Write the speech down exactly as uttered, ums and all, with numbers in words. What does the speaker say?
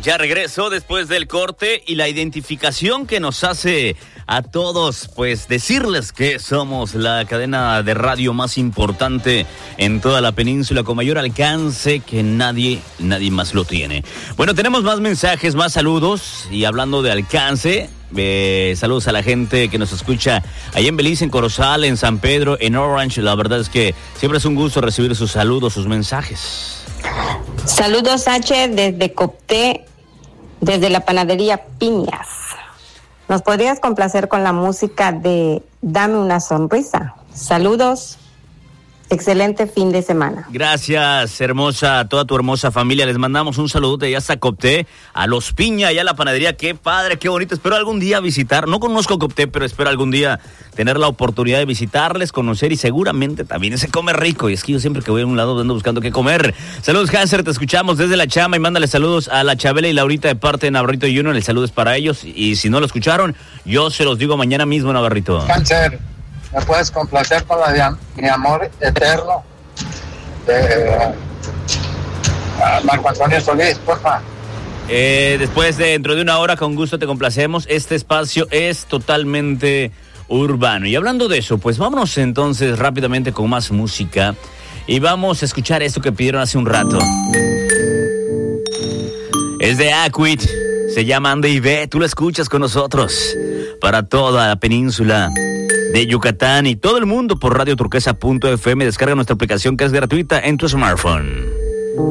Ya regreso después del corte y la identificación que nos hace a todos, pues decirles que somos la cadena de radio más importante en toda la península, con mayor alcance que nadie, nadie más lo tiene. Bueno, tenemos más mensajes, más saludos, y hablando de alcance, eh, saludos a la gente que nos escucha ahí en Belice, en Corozal, en San Pedro, en Orange. La verdad es que siempre es un gusto recibir sus saludos, sus mensajes. Saludos, H, desde Copté, desde la panadería Piñas. ¿Nos podrías complacer con la música de Dame una sonrisa? Saludos. Excelente fin de semana. Gracias, hermosa, a toda tu hermosa familia. Les mandamos un saludo ya hasta Copté, a Los Piña, allá a la panadería. Qué padre, qué bonito. Espero algún día visitar. No conozco Copté, pero espero algún día tener la oportunidad de visitarles, conocer, y seguramente también se come rico. Y es que yo siempre que voy a un lado ando buscando qué comer. Saludos, Hanser, te escuchamos desde La Chama, y mándale saludos a la Chabela y Laurita de parte de Navarrito Junior. El saludo es para ellos, y si no lo escucharon, yo se los digo mañana mismo, Navarrito. Hanser, ¿me puedes complacer con la de Mi Amor Eterno de uh, Marco Antonio Solís, porfa? Eh, después de dentro de una hora, con gusto te complacemos. Este espacio es totalmente urbano. Y hablando de eso, pues vámonos entonces rápidamente con más música, y vamos a escuchar esto que pidieron hace un rato. Es de Aquit, se llama Ande y Ve. Tú lo escuchas con nosotros para toda la península de Yucatán y todo el mundo por radio turquesa punto f m. Descarga nuestra aplicación, que es gratuita en tu smartphone.